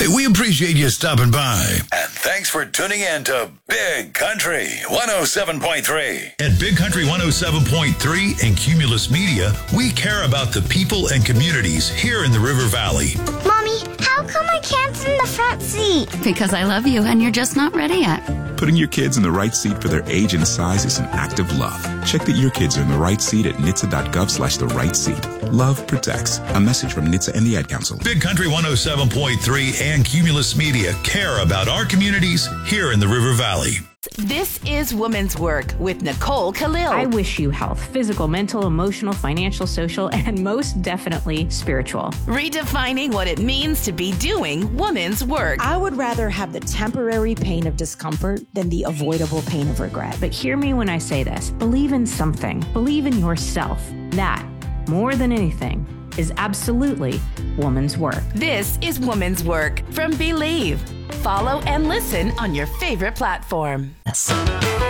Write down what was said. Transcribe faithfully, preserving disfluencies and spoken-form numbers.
Hey, we appreciate you stopping by. And thanks for tuning in to Big Country one oh seven point three. At Big Country one oh seven point three and Cumulus Media, we care about the people and communities here in the River Valley. Mommy, how come I can't sit in the front seat? Because I love you and you're just not ready yet. Putting your kids in the right seat for their age and size is an act of love. Check that your kids are in the right seat at N H T S A dot gov slash the right seat. Love protects. A message from N H T S A and the Ad Council. Big Country one oh seven point three and Cumulus Media care about our communities here in the River Valley. This is Woman's Work with Nicole Khalil. I wish you health, physical, mental, emotional, financial, social, and most definitely spiritual. Redefining what it means to be doing woman's work. I would rather have the temporary pain of discomfort than the avoidable pain of regret. But hear me when I say this. Believe in something. Believe in yourself. That, more than anything, is absolutely woman's work. This is Woman's Work from Believe. Follow and listen on your favorite platform.